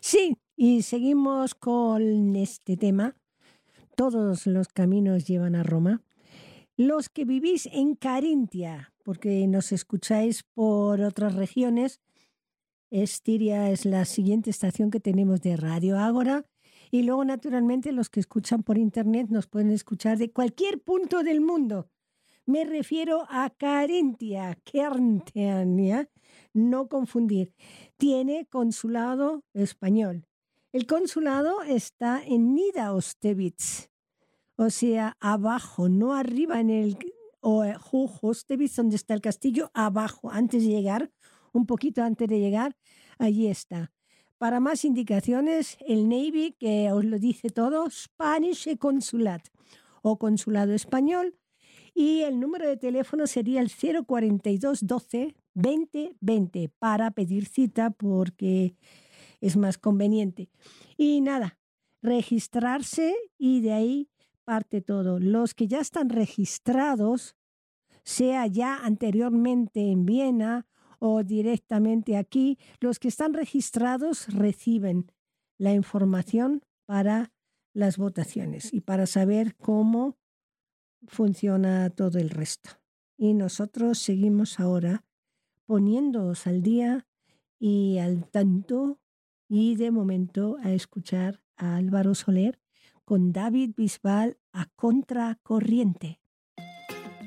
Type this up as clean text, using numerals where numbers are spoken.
Sí, y seguimos con este tema. Todos los caminos llevan a Roma. Los que vivís en Carintia, porque nos escucháis por otras regiones, Estiria es la siguiente estación que tenemos de Radio Ágora. Y luego, naturalmente, los que escuchan por internet nos pueden escuchar de cualquier punto del mundo. Me refiero a Carintia, Kärnten, no confundir. Tiene consulado español. El consulado está en Niederösterreich, o sea, abajo, no arriba en el Hochösterreich, donde está el castillo, abajo, antes de llegar, un poquito antes de llegar, allí está. Para más indicaciones, el Navy, que os lo dice todo, Spanish Consulat o Consulado Español, y el número de teléfono sería el 042 12 20 20 para pedir cita porque es más conveniente. Y nada, registrarse y de ahí parte todo. Los que ya están registrados, sea ya anteriormente en Viena o directamente aquí, los que están registrados reciben la información para las votaciones y para saber cómo funciona todo el resto. Y nosotros seguimos ahora poniéndoos al día y al tanto y de momento a escuchar a Álvaro Soler con David Bisbal a Contracorriente.